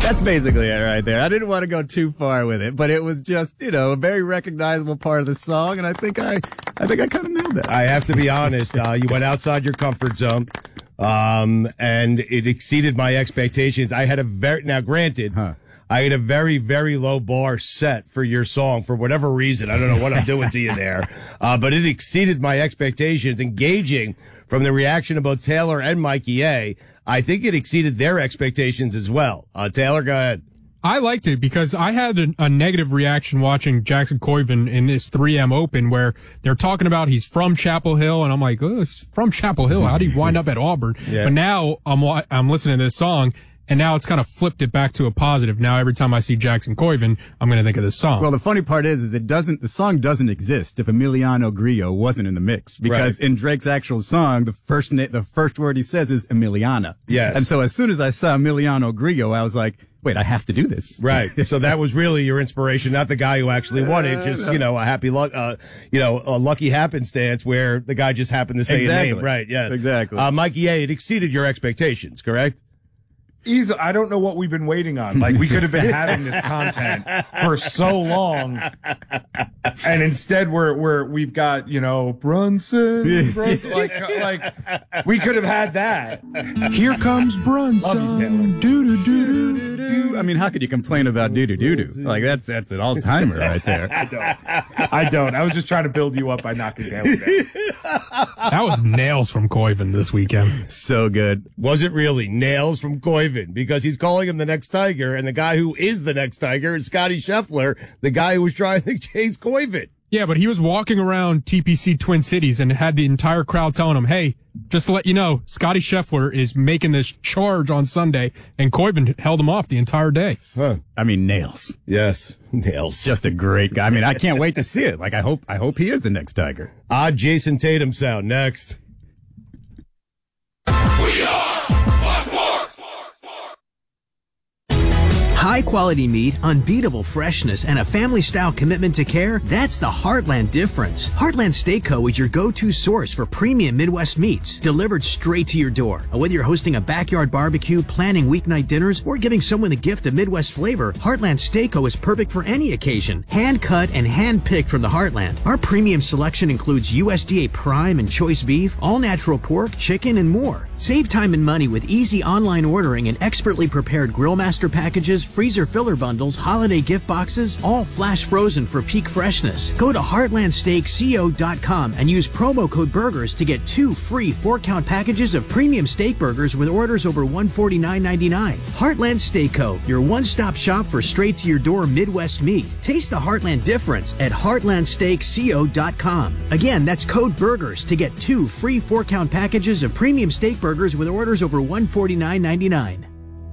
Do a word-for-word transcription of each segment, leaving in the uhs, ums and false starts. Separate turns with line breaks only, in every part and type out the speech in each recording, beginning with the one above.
That's basically it right there. I didn't want to go too far with it, but it was just, you know, a very recognizable part of the song, and I think I, I think I kind of nailed it.
I have to be honest. Uh, you went outside your comfort zone, um, and it exceeded my expectations. I had a very now, granted. Huh. I had a very, very low bar set for your song for whatever reason. I don't know what I'm doing to you there. Uh, but it exceeded my expectations. Engaging from the reaction of both Taylor and Mikey A, I think it exceeded their expectations as well. Uh, Taylor, go ahead.
I liked it because I had a, a negative reaction watching Jackson Koiven in this three M Open where they're talking about he's from Chapel Hill, and I'm like, oh, he's from Chapel Hill. How did he wind up at Auburn? Yeah. But now I'm I'm listening to this song, and now it's kind of flipped it back to a positive. Now every time I see Jackson Koiven, I'm going to think of this song.
Well, the funny part is, is it doesn't, the song doesn't exist if Emiliano Grillo wasn't in the mix. Because right. in Drake's actual song, the first na- the first word he says is Emiliana.
Yes.
And so as soon as I saw Emiliano Grillo, I was like, wait, I have to do this.
Right. So that was really your inspiration, not the guy who actually won it. Just, you know, a happy luck, uh, you know, a lucky happenstance where the guy just happened to say
exactly.
a name. Right. Yes.
Exactly.
Uh, Mikey A, it exceeded your expectations, correct?
Easy. I don't know what we've been waiting on. Like, we could have been having this content for so long, and instead we're we're we've got, you know, Brunson, Brunson like like we could have had that. Here comes Brunson. Do do do do do.
I mean, how could you complain about do do do do? Like that's that's an all timer right there.
I don't. I don't. I was just trying to build you up by knocking down.
That was nails from Koiven this weekend.
So good.
Was it really nails from Koiven? Because he's calling him the next Tiger, and the guy who is the next Tiger is Scotty Scheffler, the guy who was trying to chase Koiven.
Yeah, but he was walking around T P C Twin Cities and had the entire crowd telling him, hey, just to let you know, Scotty Scheffler is making this charge on Sunday, and Koiven held him off the entire day.
Huh. I mean, nails.
Yes, nails.
Just a great guy. I mean, I can't wait to see it. Like, I hope, I hope he is the next Tiger.
Odd Jason Tatum sound next.
We are
high quality meat, unbeatable freshness, and a family style commitment to care. That's the Heartland difference. Heartland Steak Co. is your go-to source for premium Midwest meats delivered straight to your door. Whether you're hosting a backyard barbecue, planning weeknight dinners, or giving someone the gift of Midwest flavor, Heartland Steak Co. is perfect for any occasion. Hand cut and hand picked from the Heartland. Our premium selection includes U S D A prime and choice beef, all natural pork, chicken, and more. Save time and money with easy online ordering and expertly prepared Grillmaster packages, freezer filler bundles, holiday gift boxes, all flash frozen for peak freshness. Go to heartland steak co dot com and use promo code BURGERS to get two free four-count packages of premium steak burgers with orders over one hundred forty-nine ninety-nine. Heartland Steak Co., your one-stop shop for straight-to-your-door Midwest meat. Taste the Heartland difference at heartland steak co dot com. Again, that's code BURGERS to get two free four-count packages of premium steak burgers with orders over one hundred forty-nine ninety-nine.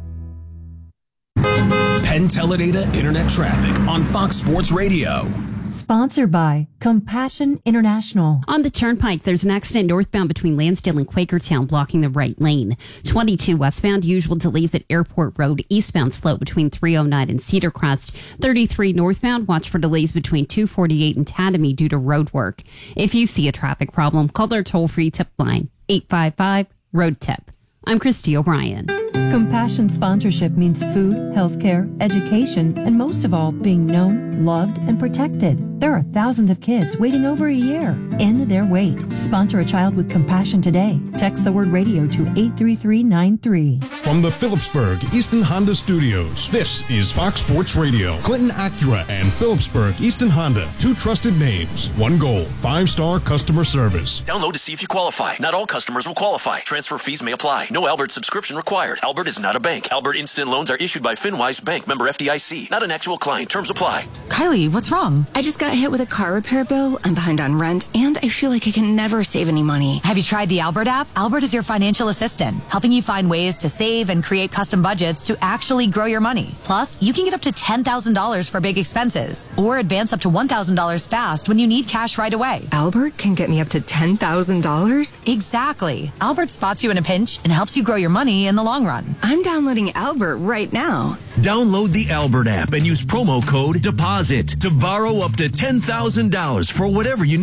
Penn Teledata Internet Traffic on Fox Sports Radio.
Sponsored by Compassion International.
On the Turnpike, there's an accident northbound between Lansdale and Quakertown blocking the right lane. twenty-two westbound, usual delays at Airport Road. Eastbound slow between three oh nine and Cedar Crest. thirty-three northbound, watch for delays between two forty-eight and Tatamy due to road work. If you see a traffic problem, call their toll-free tip line, eight five five, road tip. I'm Christy O'Brien.
Compassion sponsorship means food, healthcare, education, and most of all, being known, loved, and protected. There are thousands of kids waiting over a year. End their wait. Sponsor a child with compassion today. Text the word radio to eight three three nine three.
From the Phillipsburg Easton Honda Studios, this is Fox Sports Radio. Clinton Acura and Phillipsburg Easton Honda, two trusted names, one goal, five-star customer service.
Download to see if you qualify. Not all customers will qualify. Transfer fees may apply. No Albert subscription required. Albert is not a bank. Albert Instant Loans are issued by FinWise Bank, member F D I C. Not an actual client. Terms apply.
Kylie, what's wrong? I just got hit with a car repair bill. I'm behind on rent, and I feel like I can never save any money.
Have you tried the Albert app? Albert is your financial assistant, helping you find ways to save and create custom budgets to actually grow your money. Plus, you can get up to ten thousand dollars for big expenses, or advance up to one thousand dollars fast when you need cash right away.
Albert can get me up to ten thousand dollars?
Exactly. Albert spots you in a pinch and helps you grow your money in the long run.
I'm downloading Albert right now.
Download the Albert app and use promo code DEPOSIT to borrow up to ten thousand dollars for whatever you need. The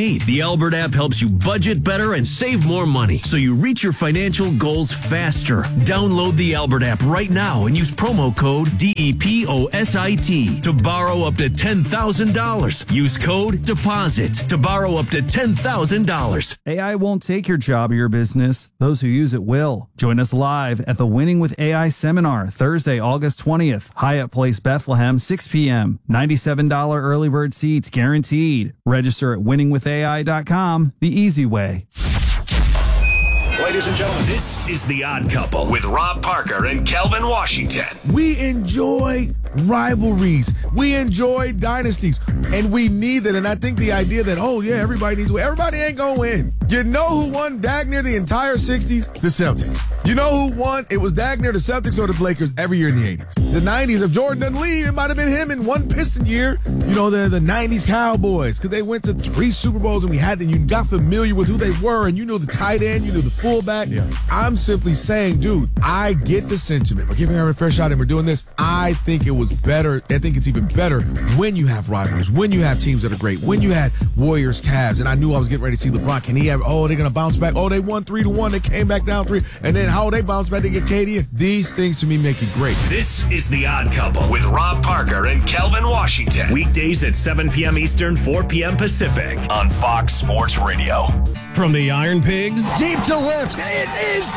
Albert app helps you budget better and save more money so you reach your financial goals faster. Download the Albert app right now and use promo code D E P O S I T to borrow up to ten thousand dollars. Use code DEPOSIT to borrow up to ten thousand dollars.
A I won't take your job or your business. Those who use it will. Join us live at the Winning with A I seminar Thursday, August twentieth, Hyatt Place, Bethlehem, six p.m. ninety-seven dollars early bird seats guaranteed. Register at winning with A I dot com, the easy way.
Ladies and gentlemen, this is The Odd Couple with Rob Parker and Kelvin Washington.
We enjoy rivalries. We enjoy dynasties. And we need that. And I think the idea that, oh, yeah, everybody needs to win. Everybody ain't going to win. You know who won dag near the entire sixties? The Celtics. You know who won? It was dag near the Celtics or the Lakers every year in the eighties. The nineties, if Jordan doesn't leave, it might have been him in one Piston year. You know, the, the nineties Cowboys, because they went to three Super Bowls and we had them. You got familiar with who they were and you knew the tight end, you knew the fullback. Yeah. I'm simply saying, dude, I get the sentiment. We're giving her a fair shot and we're doing this. I think it was better. I think it's even better when you have rivalries, when you have teams that are great, when you had Warriors, Cavs, and I knew I was getting ready to see LeBron. Can he have, oh, they're going to bounce back. Oh, they won three to one. They came back down three. And then how they bounce back, they get K D. These things to me make it great.
This is The Odd Couple with Rob Parker and Kelvin Washington. Weekdays at seven p.m. Eastern, four p.m. Pacific on Fox Sports Radio.
From the Iron Pigs.
Deep to left. It is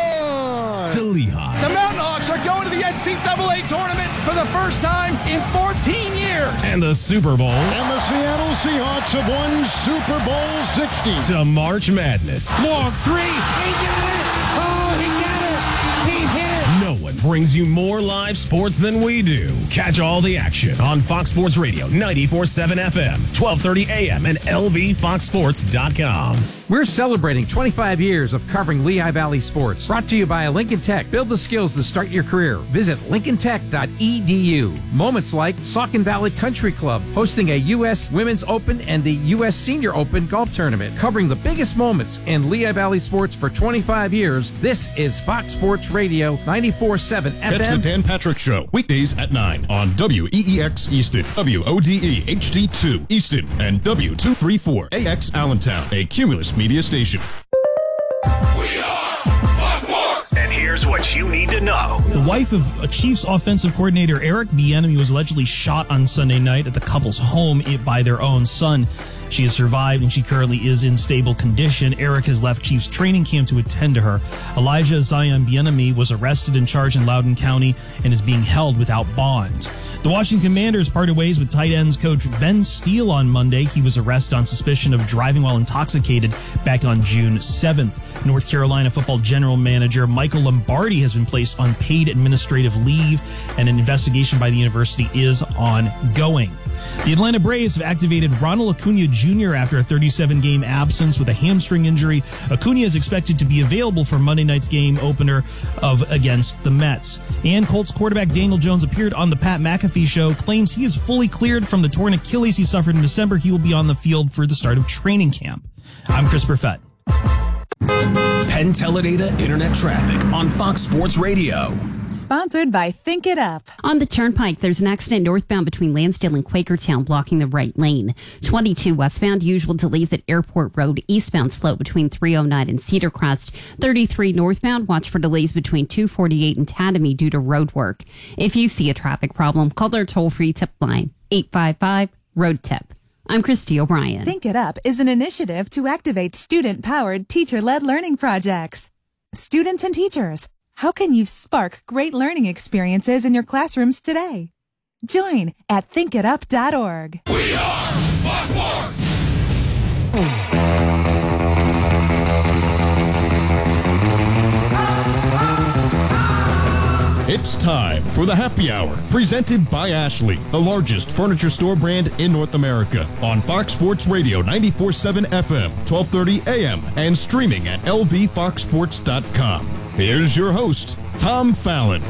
gone.
To Lehigh.
The Mountain Hawks are going to the N C double A tournament for the first time in fourteen years.
And the Super Bowl.
And the Seattle Seahawks have won Super Bowl sixty.
To March Madness.
Long three. He did it. Oh, he got it. He hit it.
No one brings you more live sports than we do. Catch all the action on Fox Sports Radio, ninety-four point seven F M, twelve thirty A M, and L V fox sports dot com.
We're celebrating twenty-five years of covering Lehigh Valley sports. Brought to you by Lincoln Tech. Build the skills to start your career. Visit lincoln tech dot e d u. Moments like Saucon Valley Country Club hosting a U S Women's Open and the U S Senior Open golf tournament. Covering the biggest moments in Lehigh Valley sports for twenty-five years. This is Fox Sports Radio ninety-four point seven F M.
Catch the Dan Patrick Show weekdays at nine on W E E X Easton, W O D E H D two Easton, and W two thirty-four A X Allentown, a Cumulus Media station.
We are Fox Sports. And here's what you need to know.
The wife of a Chiefs offensive coordinator Eric Bieniemy was allegedly shot on Sunday night at the couple's home by their own son. She has survived and she currently is in stable condition. Eric has left Chiefs training camp to attend to her. Elijah Zion Bieniemy was arrested and charged in Loudoun County and is being held without bond. The Washington Commanders parted ways with tight ends coach Ben Steele on Monday. He was arrested on suspicion of driving while intoxicated back on June seventh. North Carolina football general manager Michael Lombardi has been placed on paid administrative leave, and an investigation by the university is ongoing. The Atlanta Braves have activated Ronald Acuna Junior after a thirty-seven game absence with a hamstring injury. Acuna is expected to be available for Monday night's game opener of against the Mets. And Colts quarterback Daniel Jones appeared on the Pat McAfee Show, claims he is fully cleared from the torn Achilles he suffered in December. He will be on the field for the start of training camp. I'm Chris Burfett.
Penn Teledata Internet Traffic on Fox Sports Radio.
Sponsored by Think It Up.
On the Turnpike, there's an accident northbound between Lansdale and Quakertown blocking the right lane. twenty-two westbound, usual delays at Airport Road. Eastbound slow between three oh nine and Cedar Crest. thirty-three northbound, watch for delays between two forty-eight and Tatamy due to road work. If you see a traffic problem, call their toll-free tip line, eight five five, road tip. I'm Christy O'Brien.
Think It Up is an initiative to activate student-powered, teacher-led learning projects. Students and teachers, how can you spark great learning experiences in your classrooms today? Join at think it up dot org.
We are Fox Sports.
It's time for the Happy Hour, presented by Ashley, the largest furniture store brand in North America, on Fox Sports Radio ninety-four point seven F M, twelve thirty A M, and streaming at L V fox sports dot com. Here's your host, Tom Fallon.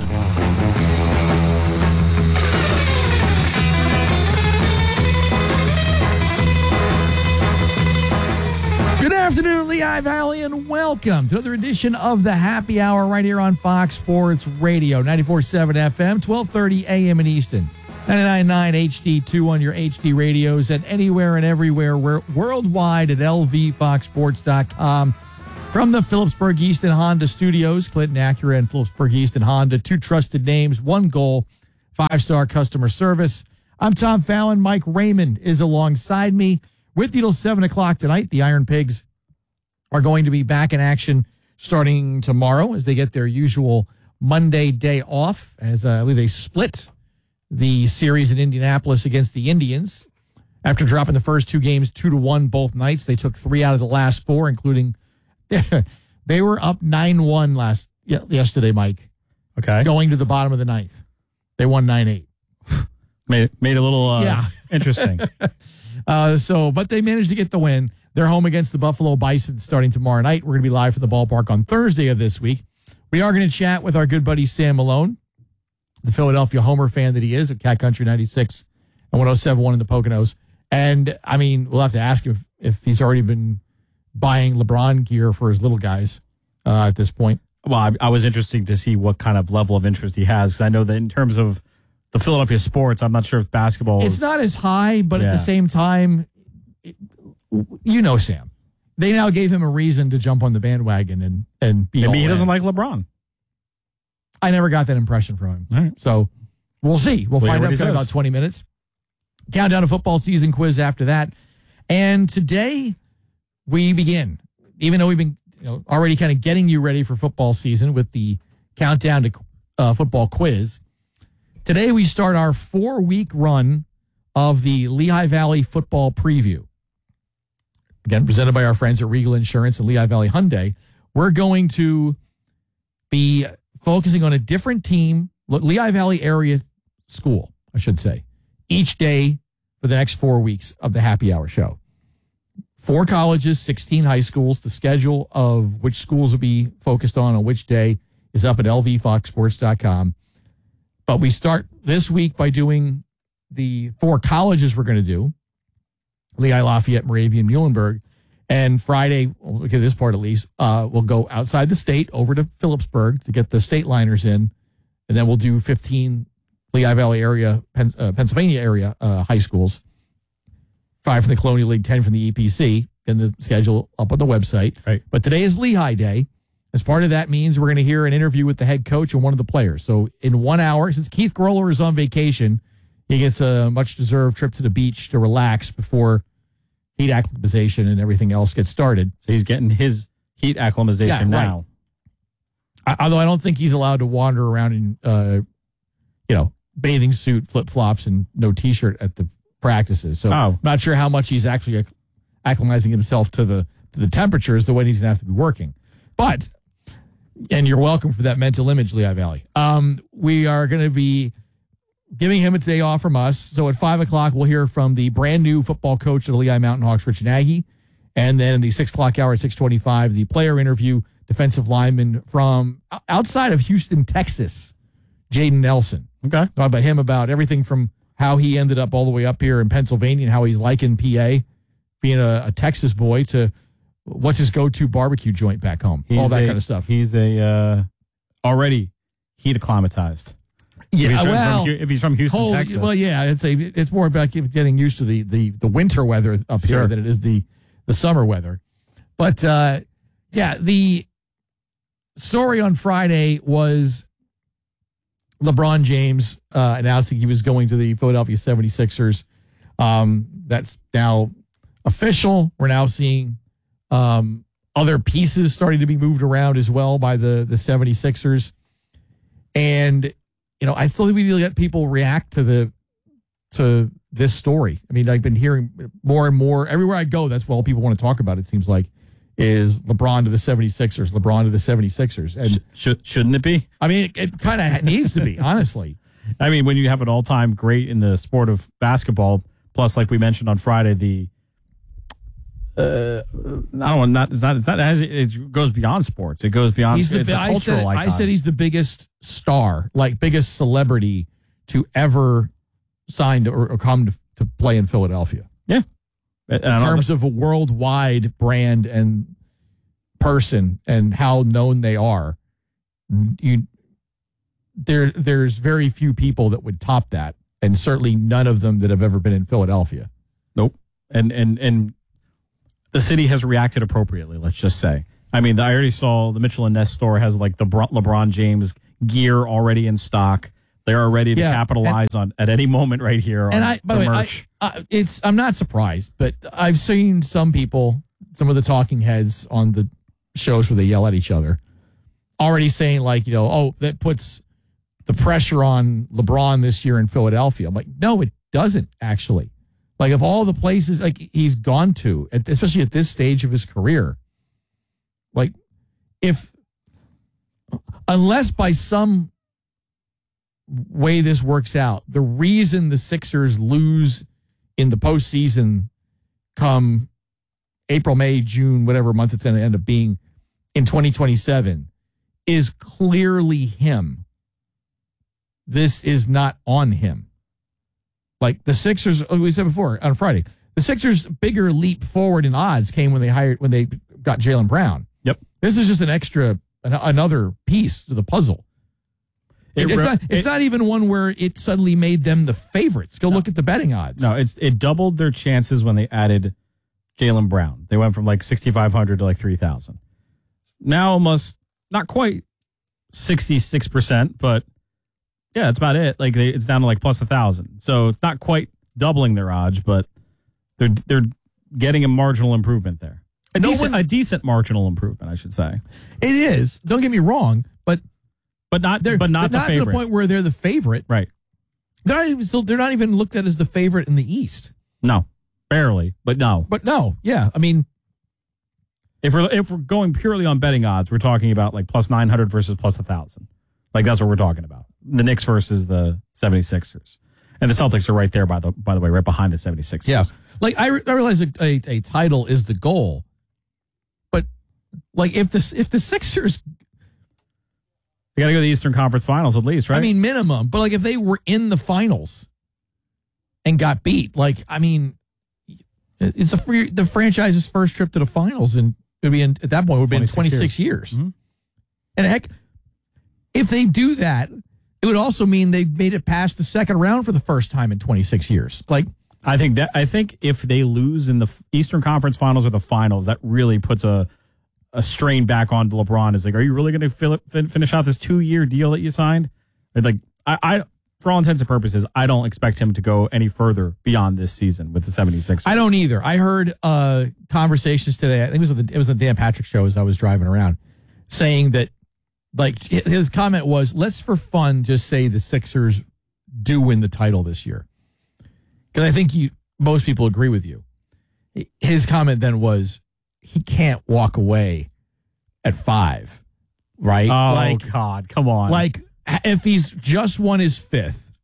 Good afternoon, Lehigh Valley, and welcome to another edition of the Happy Hour right here on Fox Sports Radio, ninety-four point seven F M, twelve thirty A M in Easton. ninety-nine point nine H D two on your H D radios, and anywhere and everywhere we're worldwide at L V fox sports dot com. From the Phillipsburg Easton Honda Studios, Clinton Acura and Phillipsburg Easton Honda, two trusted names, one goal, five-star customer service. I'm Tom Fallon. Mike Raymond is alongside me. With you till seven o'clock tonight, the Iron Pigs are going to be back in action starting tomorrow as they get their usual Monday day off, as uh, I believe they split the series in Indianapolis against the Indians. After dropping the first two games two to one both nights, they took three out of the last four, including they were up nine one last yesterday, Mike.
Okay.
Going to the bottom of the ninth. They won nine eight.
Made, made it a little uh,
yeah.
interesting.
uh, so, but they managed to get the win. They're home against the Buffalo Bison starting tomorrow night. We're going to be live from the ballpark on Thursday of this week. We are going to chat with our good buddy Sam Malone, the Philadelphia Homer fan that he is at Cat Country ninety-six and one oh seven point one in the Poconos. And, I mean, we'll have to ask him if, if he's already been buying LeBron gear for his little guys uh, at this point.
Well, I, I was interested to see what kind of level of interest he has. I know that in terms of the Philadelphia sports, I'm not sure if basketball
It's
is,
not as high, but
Yeah.
at the same time, it, you know Sam. They now gave him a reason to jump on the bandwagon and, and be all
maybe he
in.
doesn't like LeBron.
I never got that impression from him.
All right.
So we'll see. We'll,
We'll
find
hear
out
what he
in about
says.
twenty minutes. Countdown to football season quiz after that. And today we begin, even though we've been you know, already kind of getting you ready for football season with the countdown to uh, football quiz. Today we start our four-week run of the Lehigh Valley football preview. Again, presented by our friends at Regal Insurance and Lehigh Valley Hyundai. We're going to be focusing on a different team, Lehigh Valley area school, I should say, each day for the next four weeks of the Happy Hour show. Four colleges, sixteen high schools. The schedule of which schools will be focused on on which day is up at L V fox sports dot com. But we start this week by doing the four colleges we're going to do. Lehigh, Lafayette, Moravian, Muhlenberg. And Friday, we'll get this part at least, uh, we'll go outside the state over to Phillipsburg to get the state liners in. And then we'll do fifteen Lehigh Valley area, Pen, uh, Pennsylvania area uh, high schools. Five from the Colonial League, ten from the E P C, and the schedule up on the website.
Right.
But today is Lehigh Day. As part of that means we're going to hear an interview with the head coach and one of the players. So in one hour, since Keith Groller is on vacation, he gets a much-deserved trip to the beach to relax before heat acclimatization and everything else gets started.
So he's getting his heat acclimatization
Yeah, right.
now.
I, although I don't think he's allowed to wander around in, uh, you know, bathing suit, flip-flops, and no T-shirt at the practices. So
Oh.
I'm not sure how much he's actually acc- acclimatizing himself to the to the temperatures, the way he's going to have to be working. But, and you're welcome for that mental image, Lehigh Valley. Um, we are going to be giving him a day off from us. So at five o'clock, we'll hear from the brand new football coach of the Lehigh Mountain Hawks, Rich Nagy. And then in the six o'clock hour at six twenty-five, the player interview, defensive lineman from o- outside of Houston, Texas, Jaden Nelson.
Okay.
Talk about him, about everything from how he ended up all the way up here in Pennsylvania and how he's liking P A, being a, a Texas boy, to what's his go-to barbecue joint back home, all
He's
that
a-
kind of stuff.
He's a uh, already heat acclimatized.
Yeah,
if he's, from,
well,
from, if he's from Houston,
cold-
Texas.
Well, yeah, it's a it's more about getting used to the the, the winter weather up here
Sure.
than it is the the summer weather. But uh, yeah, the story on Friday was LeBron James uh, announcing he was going to the Philadelphia seventy-sixers. Um, that's now official. We're now seeing um, other pieces starting to be moved around as well by the, the seventy-sixers. And, you know, I still think we need to let people react to the to this story. I mean, I've been hearing more and more. Everywhere I go, that's what all people want to talk about, it seems like, is LeBron to the seventy-sixers, LeBron to the seventy-sixers. And
Should, shouldn't it be?
I mean, it, it kind of needs to be, honestly.
I mean, when you have an all-time great in the sport of basketball, plus, like we mentioned on Friday, the uh, I don't know, not it's not it's not it, has, it goes beyond sports. It goes beyond.
He's the,
it's a
I, said,
cultural icon.
I said he's the biggest star, like biggest celebrity to ever sign to, or, or come to, to play in Philadelphia.
Yeah.
In terms of a worldwide brand and person and how known they are, you there there's very few people that would top that and certainly none of them that have ever been in Philadelphia.
Nope. And and and the city has reacted appropriately, let's just say. I mean, I already saw the Mitchell and Ness store has like the LeBron James gear already in stock. They are ready to
Yeah,
capitalize
and-
on at any moment right here on
And I, by
the
the way, I,
merch.
I, it's I'm not surprised, but I've seen some people, some of the talking heads on the shows where they yell at each other, already saying like, you know, oh, that puts the pressure on LeBron this year in Philadelphia. I'm like, no, it doesn't actually. Like, of all the places like he's gone to, at- especially at this stage of his career, like if unless by some way this works out, the reason the Sixers lose in the postseason come April, May, June, whatever month it's going to end up being in twenty twenty-seven is clearly him. This is not on him. Like the Sixers, like we said before on Friday, the Sixers' bigger leap forward in odds came when they hired when they got Jaylen Brown.
Yep.
This is just an extra, an, another piece to the puzzle.
It
it's
re-
not, it's
it-
not even one where it suddenly made them the favorites. Go look at the betting odds.
No, it's it doubled their chances when they added Jaylen Brown. They went from like sixty-five hundred to like three thousand. Now almost not quite sixty-six percent, but yeah, that's about it. Like they, it's down to like plus a thousand. So it's not quite doubling their odds, but they're they're getting a marginal improvement there. A,
No
decent,
one-
a decent marginal improvement, I should say.
It is. Don't get me wrong, but
but not
they're
but not the
not to
favorite.
the point where they're the favorite.
Right.
They're not even still. They're not even looked at as the favorite in the East.
No, barely, but no.
But no, yeah. I mean,
If we're if we're going purely on betting odds, we're talking about like plus nine hundred versus plus one thousand. Like that's what we're talking about. The Knicks versus the seventy-sixers. And the Celtics are right there, by the by the way, right behind the seventy-sixers.
yeah. Like I, re- I realize a, a, a title is the goal, but like if the if the Sixers,
You got to go to the Eastern Conference Finals at least, right?
I mean minimum, but like if they were in the finals and got beat, like I mean, it's a free, the franchise's first trip to the finals, and it would be in, at that point it would be in twenty-six years.
Mm-hmm.
And heck, if they do that, it would also mean they made it past the second round for the first time in twenty-six years. Like,
I think that I think if they lose in the Eastern Conference Finals or the Finals, that really puts a a strain back on LeBron. Is like, are you really going to fill it, fin- finish out this two year deal that you signed? Like, I, I, for all intents and purposes, I don't expect him to go any further beyond this season with the seventy-sixers.
I don't either. I heard uh, conversations today. I think it was on the, it was the Dan Patrick show as I was driving around, saying that like his comment was, "Let's for fun just say the Sixers do win the title this year," because I think you most people agree with you. His comment then was, he can't walk away at five, right?
Oh,
like,
God, come on.
Like, if he's just won his fifth,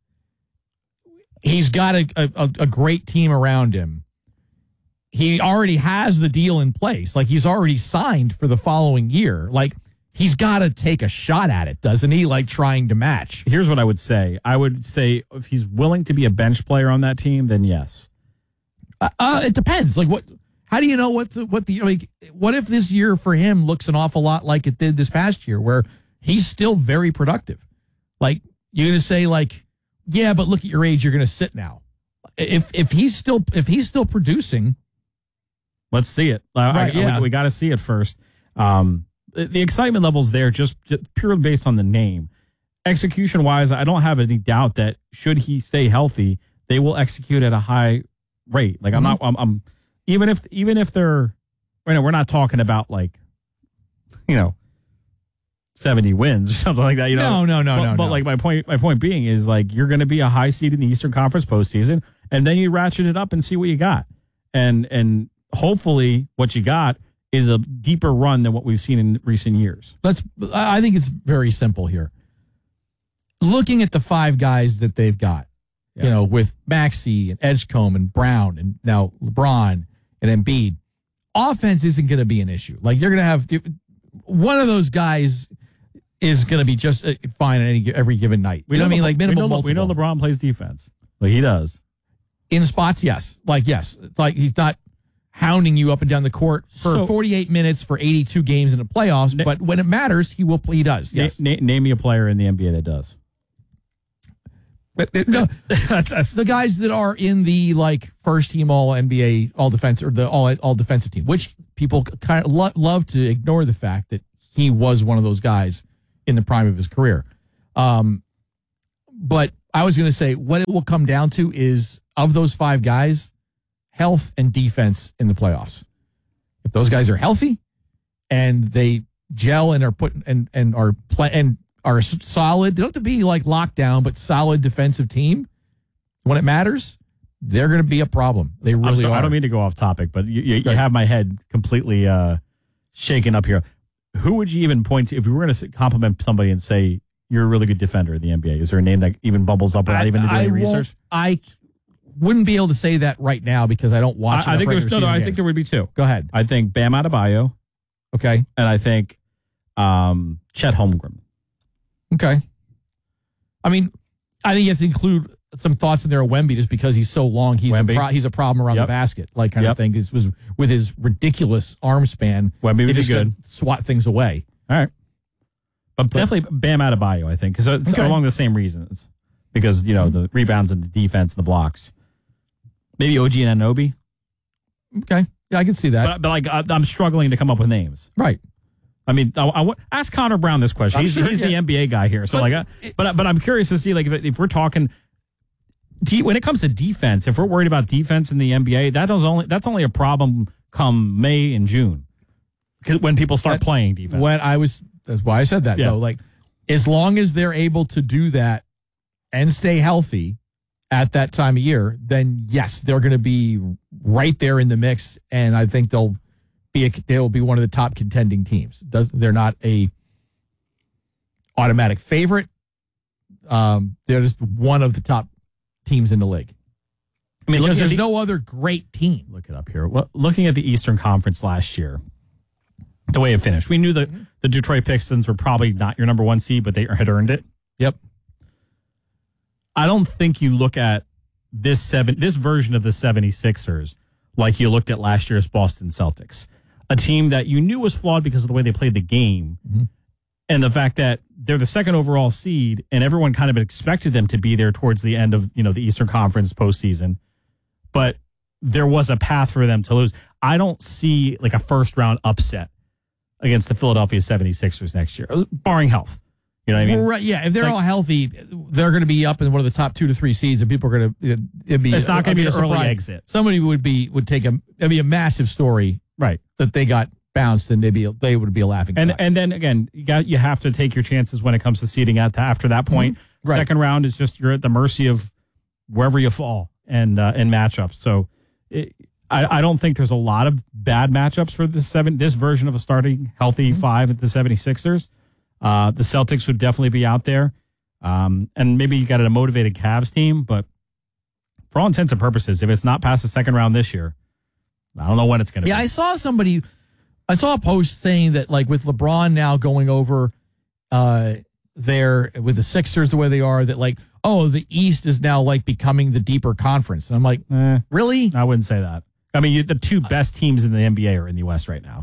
he's got a, a, a great team around him. He already has the deal in place. Like, he's already signed for the following year. Like, he's got to take a shot at it, doesn't he? Like, trying to match.
Here's what I would say. I would say if he's willing to be a bench player on that team, then yes.
Uh, uh, it depends. Like, what? How do you know what the, what the, like, what if this year for him looks an awful lot like it did this past year where he's still very productive? Like, you're going to say like, yeah, but look at your age, you're going to sit now. If, if he's still, if he's still producing.
Let's see it. Uh,
Right,
I,
yeah.
We, we got to see it first. Um, the, the excitement level's there just, just purely based on the name. Execution wise, I don't have any doubt that should he stay healthy, they will execute at a high rate. Like, I'm
Mhm.
not, I'm, I'm, even if, even if they're, you know, we're not talking about like, you know, seventy wins or something like that. You know,
No, no, no,
but,
no,
But
no.
like my point, my point being is like you're going to be a high seed in the Eastern Conference postseason, and then you ratchet it up and see what you got, and and hopefully what you got is a deeper run than what we've seen in recent years.
Let's, I think it's very simple here. Looking at the five guys that they've got,
Yeah.
you know, with Maxey and Edgecombe and Brown and now LeBron and Embiid, offense isn't going to be an issue. Like, you're going to have one of those guys is going to be just uh, fine any every given night. You know what I mean?
Le-
Like minimum
we know,
multiple.
we know LeBron plays defense. Like he does.
In spots, yes. Like, yes. It's like he's not hounding you up and down the court for
So-
forty-eight minutes for eighty-two games in the playoffs,
Na-
but when it matters, he will play. He does.
Na-
Yes.
na- name me a player in the N B A that does.
no, that's, that's the guys that are in the like first team all N B A all defense or the all all defensive team, which people kind of lo- love to ignore the fact that he was one of those guys in the prime of his career. Um, but I was going to say what it will come down to is of those five guys, health and defense in the playoffs. If those guys are healthy and they gel and are put and and are play and are solid, they don't have to be like locked down, but solid defensive team when it matters, they're going to be a problem. They really
sorry,
are.
I don't mean to go off topic, but you, you, you have my head completely uh, shaken up here. Who would you even point to if you were going to compliment somebody and say you're a really good defender in the N B A? Is there a name that even bubbles up without
I,
even doing
I
research?
I wouldn't be able to say that right now because I don't watch.
I, I think there's no, no. I
games.
think there would be two.
Go ahead.
I think Bam Adebayo.
Okay.
And I think um, Chet Holmgren.
Okay. I mean, I think you have to include some thoughts in there of Wemby just because he's so long. He's a pro- he's a problem around
Yep.
the basket, like kind
Yep.
of thing. This was with his ridiculous arm span.
Wemby would
he
be
just
good.
could swat things away.
All right. But, definitely Bam Adebayo, I think, because it's
Okay.
along the same reasons. Because, you know, the rebounds and the defense and the blocks. Maybe O G and Anunoby.
Okay. Yeah, I can see that.
But, but like, I, I'm struggling to come up with names.
Right.
I mean, I, I, ask Connor Brown this question.
I'm
He's,
sure,
he's the
yeah.
N B A guy here. So,
But
like, uh, but but I'm curious to see, like, if, if we're talking, de- when it comes to defense, if we're worried about defense in the N B A, that is only that's only a problem come May and June, 'cause when people start
That-
playing defense.
When I was, that's why I said that,
Yeah.
though. Like, as long as they're able to do that and stay healthy at that time of year, then yes, they're going to be right there in the mix. And I think they'll be, a, they'll be one of the top contending teams. Does, they're not a automatic favorite. Um, they're just one of the top teams in the league.
I mean,
because
looking at
there's
the-
no other great team.
Look it up here. Well, looking at the Eastern Conference last year, the way it finished, we knew that the Detroit Pistons were probably not your number one seed, but they had earned it.
Yep.
I don't think you look at this seven this version of the seventy-sixers like you looked at last year's Boston Celtics, a team that you knew was flawed because of the way they played the game,
mm-hmm.
and the fact that they're the second overall seed, and everyone kind of expected them to be there towards the end of you know the Eastern Conference postseason, but there was a path for them to lose. I don't see like a first round upset against the Philadelphia seventy-sixers next year, barring health. You know what I mean?
Well, right, yeah, if they're
Like-
all healthy, they're going to be up in one of the top two to three seeds, and people are going to it'd be.
It's not gonna
it'd
be
a
an early
surprise.
exit.
Somebody would be would take a it'd be a massive story,
right?
That they got bounced, and they'd be they would be a laughing
And
stock.
and then again, you got you have to take your chances when it comes to seeding at the, after that point.
Mhm. Right.
Second round is just you're at the mercy of wherever you fall and uh, in matchups. So it, I I don't think there's a lot of bad matchups for this seven this version of a starting healthy
Mm-hmm.
five at the seventy-sixers. Uh, the Celtics would definitely be out there, um, and maybe you got a motivated Cavs team, but for all intents and purposes, if it's not past the second round this year, I don't know when it's going to
yeah,
be.
I saw somebody, I saw a post saying that like with LeBron now going over uh, there with the Sixers the way they are, that like oh the East is now like becoming the deeper conference, and I'm like,
Eh,
really?
I wouldn't say that. I mean, you, the two best teams in the N B A are in the West right now.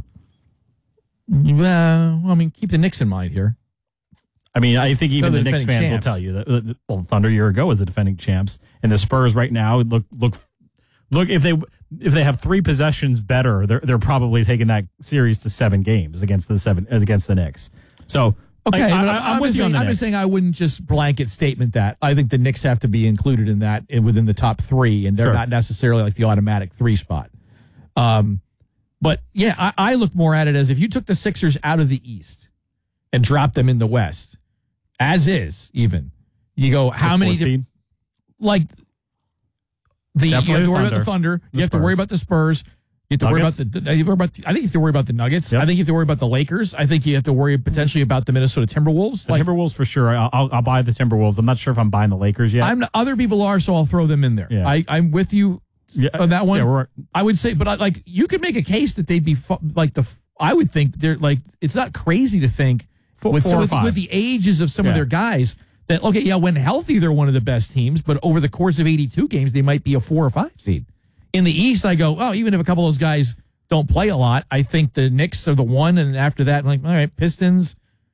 Uh, well, I mean, keep the Knicks in mind here.
I mean, I think even
They're
the
the
Knicks
defending
fans
champs.
will tell you that uh, the- well, Thunder a year ago was the defending champs, and the Spurs right now look look look if they if they have three possessions better, they're they're probably taking that series to seven games against the seven against the Knicks. So
Okay,
I,
but
I,
I'm,
I'm with
just
you on
saying,
the
I'm
Knicks.
just saying I wouldn't just blanket statement that. I think the Knicks have to be included in that in, within the top three, and they're
Sure.
not necessarily like the automatic three spot. Um, but yeah, I, I look more at it as if you took the Sixers out of the East and dropped them in the West, as is, even you go how
The
many
fourth
dif-
seed?
like the you have
Definitely
to
the
worry about the
Thunder.
Thunder,
The
you have to worry
Spurs.
about the Spurs. You have to worry about
Nuggets?
the. You have to worry about the, I think you have to worry about the Nuggets.
Yep.
I think you have to worry about the Lakers. I think you have to worry potentially about the Minnesota Timberwolves.
The Timberwolves for sure. I'll, I'll I'll buy the Timberwolves. I'm not sure if I'm buying the Lakers yet.
I'm other people are, so I'll throw them in there.
Yeah.
I, I'm with you
Yeah,
on that one.
yeah, we're-
I would say, but I, like you could make a case that they'd be fu- like the. I would think they're like it's not crazy to think
Four-
with
four
some
or
of the,
five.
with the ages of some of
Yeah.
their guys that okay, yeah, when healthy they're one of the best teams, but over the course of eighty-two games they might be a four or five seed. In the East, I go, oh, even if a couple of those guys don't play a lot, I think the Knicks are the one, and after that, I'm like, all right, Pistons,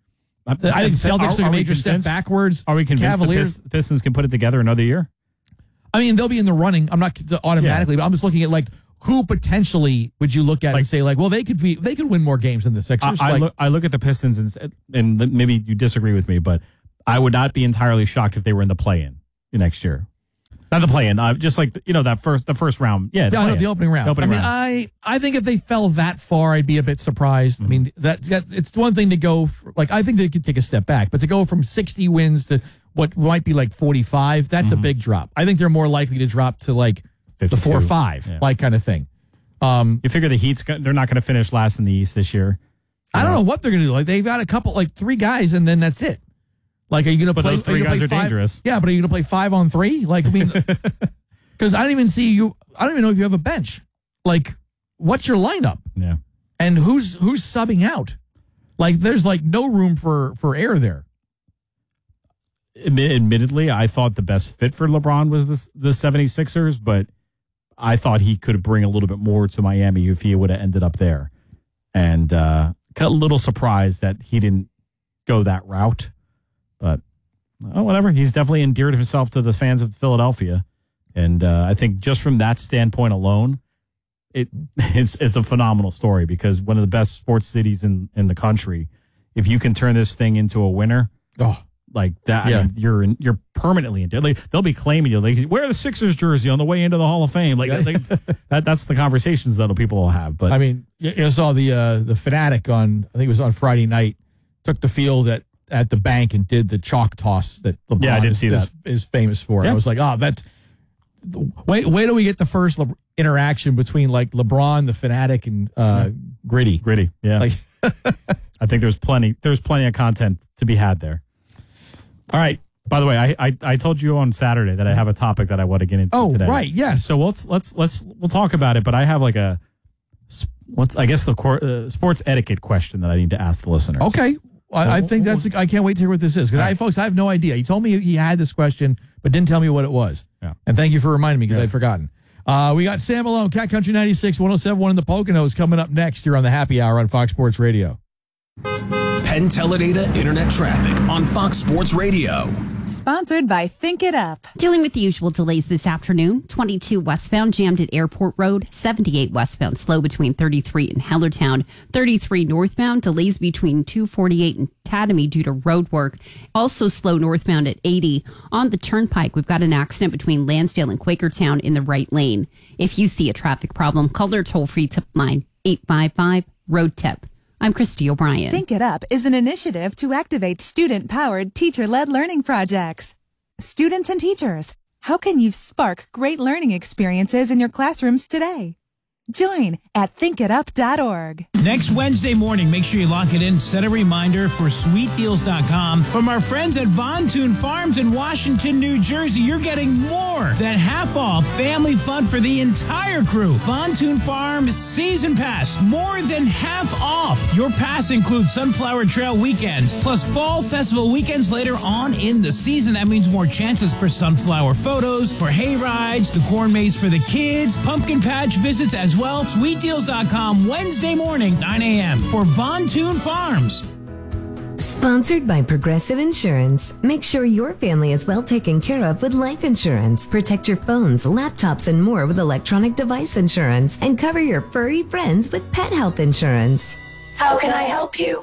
I think Celtics took a major step backwards.
Are we convinced
Cavaliers,
the Pistons can put it together another year?
I mean, they'll be in the running. I'm not automatically, yeah. but I'm just looking at like who potentially would you look at like, and say like, well, they could be, they could win more games than the Sixers.
I, I,
like,
look, I look at the Pistons and, and maybe you disagree with me, but I would not be entirely shocked if they were in the play-in next year. Not the play-in, uh, just like you know that first the first round. Yeah, the,
yeah, no, the opening round.
The opening
I mean,
round.
I I think if they fell that far, I'd be a bit surprised. Mm-hmm. I mean, that's that, it's one thing to go for, like I think they could take a step back, but to go from sixty wins to what might be like forty-five, that's mm-hmm. a big drop. I think they're more likely to drop to like fifty-two. The four or five, yeah. like kind of thing. Um,
you figure the Heat's they're not going to finish last in the East this year.
I don't know what they're going to do. Like they've got a couple, like three guys, and then that's it. Like, are you going to
play? But those three guys are
five?
dangerous.
Yeah, but are you going to play five on three? Like, I mean. Because I don't even see you. I don't even know if you have a bench. Like, what's your lineup?
Yeah.
And who's who's subbing out? Like, there's like no room for for air there.
Admittedly, I thought the best fit for LeBron was the the seventy-sixers, but I thought he could bring a little bit more to Miami if he would have ended up there. And uh, got a little surprised that he didn't go that route. But oh, whatever. He's definitely endeared himself to the fans of Philadelphia. And uh, I think just from that standpoint alone, it it's it's a phenomenal story because one of the best sports cities in, in the country, if you can turn this thing into a winner,
oh,
like that,
yeah.
I mean, you're in, you're permanently in. Like, they'll be claiming you. Like, wear the Sixers jersey on the way into the Hall of Fame. Like,
yeah.
like that that's the conversations that people will have. But
I mean, you, you saw the uh, the Fanatic on I think it was on Friday night took the field at, at the bank and did the chalk toss that LeBron
yeah, I did
is,
see that.
is, is famous for. Yeah. I was like, oh, that's. Wait, wait till we get the first Le- interaction between like LeBron, the Fanatic, and uh, Gritty.
Gritty, yeah.
Like,
I think there's plenty. There's plenty of content to be had there. All right. By the way, I, I I told you on Saturday that I have a topic that I want to get into
oh,
today.
Oh, right, yes.
So let's let's let's we'll talk about it. But I have like a what's I guess the cor- uh, sports etiquette question that I need to ask the listeners.
Okay. I, I think that's. I can't wait to hear what this is because, right. I, folks, I have no idea. You told me he had this question, but didn't tell me what it was.
Yeah.
And thank you for reminding me because
yes.
I'd forgotten. Uh, we got Sam Malone, Cat Country ninety-six, one oh seven point one in the Poconos coming up next here on the Happy Hour on Fox Sports Radio.
Penn Teledata Internet Traffic on Fox Sports Radio.
Sponsored by Think It Up.
Dealing with the usual delays this afternoon. twenty-two westbound jammed at Airport Road. seventy-eight westbound slow between thirty-three and Hellertown. thirty-three northbound delays between two forty-eight and Tatamy due to road work. Also slow northbound at eighty. On the Turnpike, we've got an accident between Lansdale and Quakertown in the right lane. If you see a traffic problem, call their toll-free tip line eight five five, road tip. I'm Christy O'Brien.
Think It Up is an initiative to activate student-powered, teacher-led learning projects. Students and teachers, how can you spark great learning experiences in your classrooms today? Join at think it up dot org.
Next Wednesday morning, make sure you lock it in. Set a reminder for sweet deals dot com. From our friends at Von Thun Farms in Washington, New Jersey, you're getting more than half off family fun for the entire crew. Von Thun Farms Season Pass, more than half off. Your pass includes Sunflower Trail weekends, plus Fall Festival weekends later on in the season. That means more chances for sunflower photos, for hay rides, the corn maze for the kids, pumpkin patch visits as well. sweet deals dot com, Wednesday morning, nine a.m. for Von Thun Farms.
Sponsored by Progressive Insurance. Make sure your family is well taken care of with life insurance. Protect your phones, laptops, and more with electronic device insurance. And cover your furry friends with pet health insurance.
How can I help you?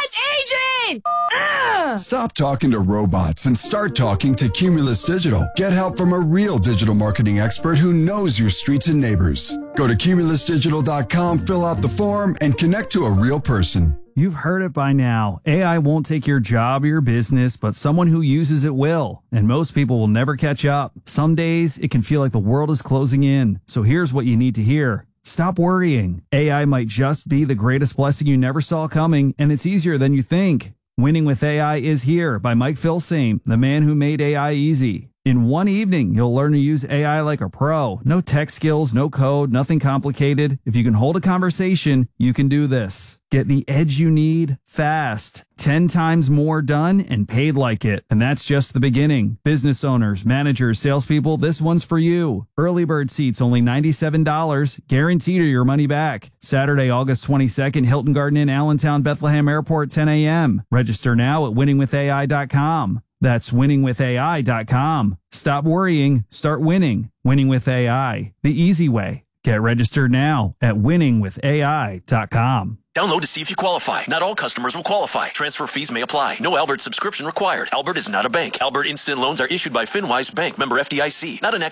Live agent!
Ah!
Stop talking to robots and start talking to Cumulus Digital. Get help from a real digital marketing expert who knows your streets and neighbors. Go to cumulus digital dot com, fill out the form, and connect to a real person.
You've heard it by now. A I won't take your job or your business, but someone who uses it will. And most people will never catch up. Some days, it can feel like the world is closing in. So here's what you need to hear. Stop worrying. A I might just be the greatest blessing you never saw coming, and it's easier than you think. Winning with A I is here by Mike Filsaime, the man who made A I easy. In one evening, you'll learn to use A I like a pro. No tech skills, no code, nothing complicated. If you can hold a conversation, you can do this. Get the edge you need fast. Ten times more done and paid like it. And that's just the beginning. Business owners, managers, salespeople, this one's for you. Early bird seats only ninety-seven dollars. Guaranteed or your money back. Saturday, August twenty-second, Hilton Garden Inn, Allentown, Bethlehem Airport, ten a.m. Register now at winning with A I dot com. That's winning with A I dot com. Stop worrying. Start winning. Winning with A I. The easy way. Get registered now at winning with A I dot com.
Download to see if you qualify. Not all customers will qualify. Transfer fees may apply. No Albert subscription required. Albert is not a bank. Albert Instant Loans are issued by FinWise Bank, member F D I C. Not an